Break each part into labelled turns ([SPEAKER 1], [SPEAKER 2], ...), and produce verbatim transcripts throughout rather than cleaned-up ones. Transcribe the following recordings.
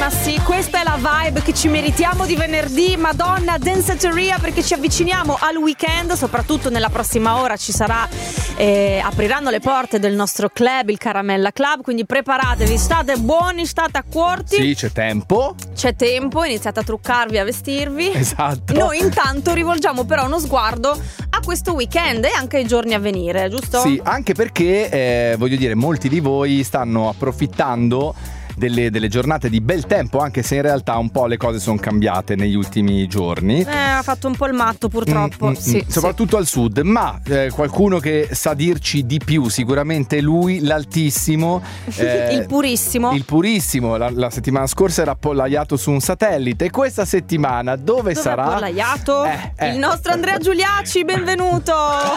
[SPEAKER 1] Ma sì, questa è la vibe che ci meritiamo di venerdì. Madonna, danceteria, perché ci avviciniamo al weekend. Soprattutto nella prossima ora ci sarà eh, apriranno le porte del nostro club, il Caramella Club. Quindi preparatevi, state buoni, state accorti.
[SPEAKER 2] Sì, c'è tempo.
[SPEAKER 1] C'è tempo, iniziate a truccarvi, a vestirvi.
[SPEAKER 2] Esatto.
[SPEAKER 1] Noi intanto rivolgiamo però uno sguardo a questo weekend e anche ai giorni a venire, giusto?
[SPEAKER 2] Sì, anche perché eh, voglio dire, molti di voi stanno approfittando Delle, delle giornate di bel tempo, anche se in realtà un po' le cose sono cambiate negli ultimi giorni.
[SPEAKER 1] Eh, ha fatto un po' il matto purtroppo.
[SPEAKER 2] Mm, mm,
[SPEAKER 1] sì,
[SPEAKER 2] soprattutto
[SPEAKER 1] sì.
[SPEAKER 2] al sud. Ma eh, qualcuno che sa dirci di più, sicuramente lui, l'altissimo eh,
[SPEAKER 1] il purissimo.
[SPEAKER 2] Il purissimo. La, la settimana scorsa era appollaiato su un satellite. E questa settimana dove,
[SPEAKER 1] dove
[SPEAKER 2] sarà?
[SPEAKER 1] Appollaiato?
[SPEAKER 2] Eh, eh.
[SPEAKER 1] Il nostro Andrea Giuliacci, benvenuto.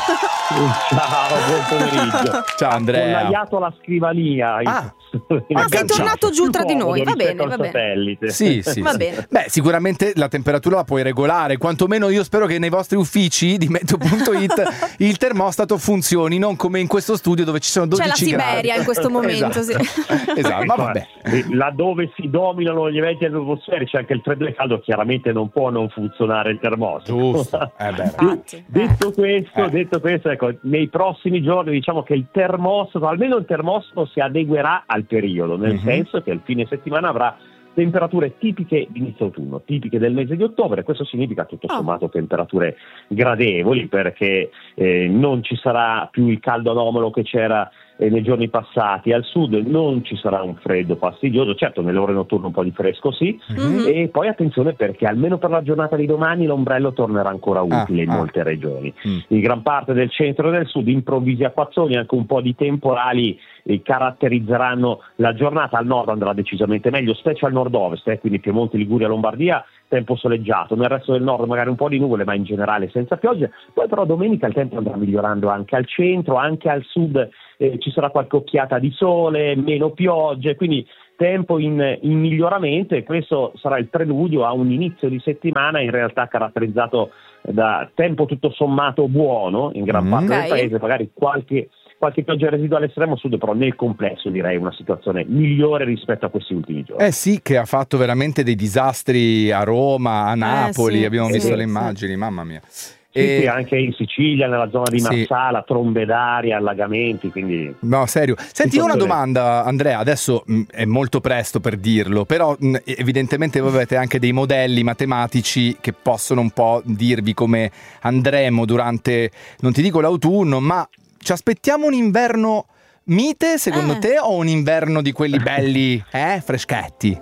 [SPEAKER 3] Ciao, buon pomeriggio.
[SPEAKER 2] Ciao Andrea.
[SPEAKER 3] Appollaiato alla scrivania.
[SPEAKER 2] Ah.
[SPEAKER 1] Ah, sei tornato giù tra di noi, va bene, va bene.
[SPEAKER 3] Satellite.
[SPEAKER 2] Sì, sì,
[SPEAKER 1] va
[SPEAKER 2] sì.
[SPEAKER 1] bene.
[SPEAKER 2] Beh, sicuramente la temperatura la puoi regolare, quantomeno io spero che nei vostri uffici di meteo punto it il termostato funzioni, non come in questo studio dove ci sono dodici gradi.
[SPEAKER 1] C'è la Siberia
[SPEAKER 2] gradi.
[SPEAKER 1] in questo momento,
[SPEAKER 2] esatto.
[SPEAKER 1] sì.
[SPEAKER 2] Esatto, ma vabbè.
[SPEAKER 3] Laddove si dominano gli eventi atmosferici, c'è anche il freddo e caldo, chiaramente non può non funzionare il termostato.
[SPEAKER 2] Giusto. Eh beh.
[SPEAKER 1] Infatti,
[SPEAKER 3] detto
[SPEAKER 1] eh.
[SPEAKER 3] questo,
[SPEAKER 2] Eh.
[SPEAKER 3] detto questo, ecco, nei prossimi giorni diciamo che il termostato, almeno il termostato si adeguerà al periodo, nel
[SPEAKER 2] Mm-hmm.
[SPEAKER 3] senso che il fine settimana avrà temperature tipiche di inizio autunno, tipiche del mese di ottobre. Questo significa tutto sommato temperature gradevoli, perché eh, non ci sarà più il caldo anomalo che c'era eh, nei giorni passati. Al sud non ci sarà un freddo fastidioso, certo nelle ore notturne un po' di fresco sì,
[SPEAKER 1] Mm-hmm.
[SPEAKER 3] e poi attenzione perché almeno per la giornata di domani l'ombrello tornerà ancora utile
[SPEAKER 2] Ah,
[SPEAKER 3] in
[SPEAKER 2] ah.
[SPEAKER 3] molte regioni.
[SPEAKER 2] Mm.
[SPEAKER 3] In gran parte del centro e del sud improvvisi acquazzoni, anche un po' di temporali eh, caratterizzeranno la giornata. Al nord andrà decisamente meglio, specie al nord-ovest, eh, quindi Piemonte, Liguria, Lombardia, tempo soleggiato. Nel resto del nord magari un po' di nuvole, ma in generale senza piogge. Poi però domenica il tempo andrà migliorando anche al centro, anche al sud eh, ci sarà qualche occhiata di sole, meno piogge, quindi tempo in, in miglioramento, e questo sarà il preludio a un inizio di settimana in realtà caratterizzato da tempo tutto sommato buono in gran
[SPEAKER 2] Mm.
[SPEAKER 3] parte
[SPEAKER 1] Ok.
[SPEAKER 3] del paese, magari qualche qualche pioggia residua all'estremo sud, però nel complesso direi una situazione migliore rispetto a questi ultimi giorni.
[SPEAKER 2] Eh sì, che ha fatto veramente dei disastri a Roma, a Napoli,
[SPEAKER 1] sì,
[SPEAKER 2] abbiamo
[SPEAKER 1] sì,
[SPEAKER 2] visto
[SPEAKER 1] sì.
[SPEAKER 2] le immagini, mamma mia.
[SPEAKER 3] Sì,
[SPEAKER 2] E-
[SPEAKER 3] sì, anche in Sicilia, nella zona di
[SPEAKER 2] Sì.
[SPEAKER 3] Marsala, trombe d'aria, allagamenti, quindi...
[SPEAKER 2] No, serio. Senti, io ho una
[SPEAKER 3] Situazione-
[SPEAKER 2] domanda, Andrea, adesso mh, è molto presto per dirlo, però mh, evidentemente voi avete anche dei modelli matematici che possono un po' dirvi come andremo durante, non ti dico l'autunno, ma ci aspettiamo un inverno mite, secondo
[SPEAKER 1] Eh.
[SPEAKER 2] te, o un inverno di quelli belli, eh, freschetti?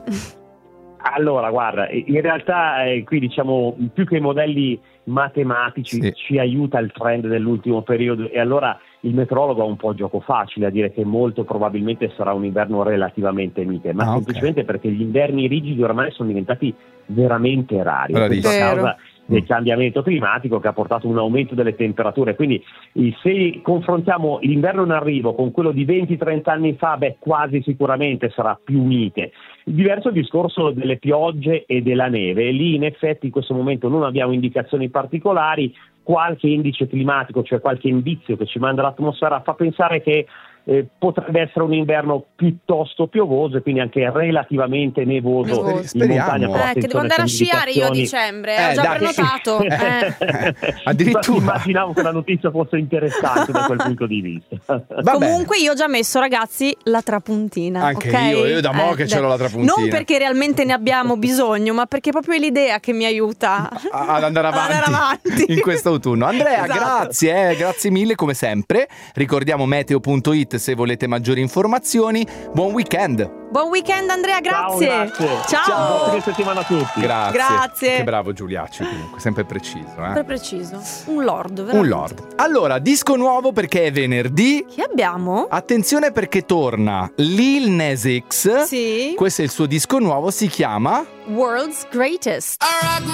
[SPEAKER 3] Allora, guarda, in realtà eh, qui diciamo più che i modelli matematici
[SPEAKER 2] Sì.
[SPEAKER 3] ci aiuta il trend dell'ultimo periodo, e allora il meteorologo ha un po' gioco facile a dire che molto probabilmente sarà un inverno relativamente mite, ma
[SPEAKER 2] Ah, ok.
[SPEAKER 3] semplicemente perché gli inverni rigidi ormai sono diventati veramente rari,
[SPEAKER 2] Rarissimi.
[SPEAKER 3] questo a
[SPEAKER 1] Vero.
[SPEAKER 3] causa del cambiamento climatico che ha portato un aumento delle temperature. Quindi eh, se confrontiamo l'inverno in arrivo con quello di venti trenta anni fa, beh, quasi sicuramente sarà più mite. Diverso il discorso delle piogge e della neve, e lì in effetti in questo momento non abbiamo indicazioni particolari. Qualche indice climatico, cioè qualche indizio che ci manda l'atmosfera, fa pensare che eh, potrebbe essere un inverno piuttosto piovoso e quindi anche relativamente nevoso,
[SPEAKER 1] Nevoso.
[SPEAKER 3] in
[SPEAKER 2] Speriamo.
[SPEAKER 3] montagna. Però
[SPEAKER 1] Eh, che devo
[SPEAKER 3] attenzione
[SPEAKER 1] andare a
[SPEAKER 3] con
[SPEAKER 1] sciare io a
[SPEAKER 3] indicazioni-
[SPEAKER 1] dicembre,
[SPEAKER 2] Eh,
[SPEAKER 1] ho già
[SPEAKER 2] dai,
[SPEAKER 1] prenotato.
[SPEAKER 3] sì.
[SPEAKER 1] Eh.
[SPEAKER 2] Addirittura.
[SPEAKER 3] Immaginavo che la notizia fosse interessante da quel punto di vista.
[SPEAKER 2] Va
[SPEAKER 1] Comunque io ho già messo, ragazzi, la trapuntina.
[SPEAKER 2] Anche
[SPEAKER 1] ok?
[SPEAKER 2] io, io da mo' che ce l'ho la trapuntina.
[SPEAKER 1] Non perché realmente ne abbiamo bisogno, ma perché proprio è l'idea che mi aiuta
[SPEAKER 2] A- ad andare avanti,
[SPEAKER 1] Ad andare avanti.
[SPEAKER 2] in questo autunno. Andrea,
[SPEAKER 1] Esatto.
[SPEAKER 2] grazie, eh, grazie mille come sempre. Ricordiamo meteo punto it se volete maggiori informazioni. Buon weekend.
[SPEAKER 1] Buon weekend, Andrea, grazie.
[SPEAKER 3] Ciao, grazie.
[SPEAKER 1] Ciao.
[SPEAKER 3] Buon fine settimana a tutti.
[SPEAKER 2] Grazie.
[SPEAKER 1] Grazie.
[SPEAKER 2] Che bravo Giuliacci, comunque, sempre preciso.
[SPEAKER 1] Sempre
[SPEAKER 2] Eh?
[SPEAKER 1] preciso. Un lord, veramente.
[SPEAKER 2] Un lord. Allora, disco nuovo perché è venerdì.
[SPEAKER 1] Chi abbiamo?
[SPEAKER 2] Attenzione perché torna Lil Nas X.
[SPEAKER 1] Sì.
[SPEAKER 2] Questo è il suo disco nuovo, si chiama...
[SPEAKER 1] World's Greatest.